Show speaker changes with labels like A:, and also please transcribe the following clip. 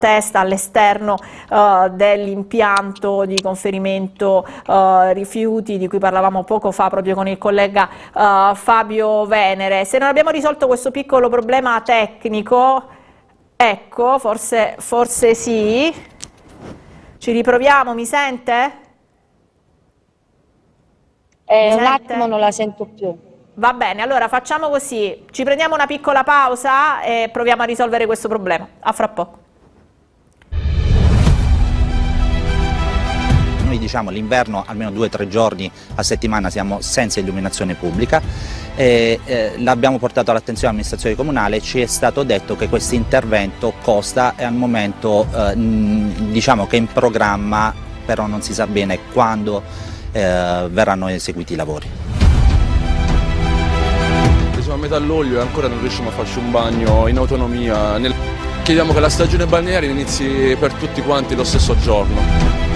A: testa all'esterno dell'impianto di conferimento rifiuti di cui parlavamo poco fa proprio con il collega Fabio Venere. Se non abbiamo risolto questo piccolo problema tecnico, ecco, forse sì, ci riproviamo, mi sente?
B: Un attimo non la sento più.
A: Va bene, allora facciamo così, ci prendiamo una piccola pausa e proviamo a risolvere questo problema. A fra poco.
C: Noi diciamo l'inverno almeno 2 o 3 giorni a settimana siamo senza illuminazione pubblica, l'abbiamo portato all'attenzione dell'amministrazione comunale, ci è stato detto che questo intervento costa e al momento diciamo che è in programma, però non si sa bene quando verranno eseguiti i lavori.
D: Siamo a metà luglio e ancora non riusciamo a farci un bagno in autonomia. Chiediamo che la stagione balneare inizi per tutti quanti lo stesso giorno.